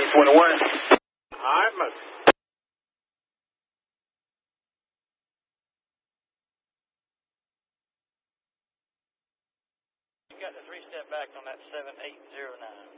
621. I'm a... You got the 3-step back on that 7809.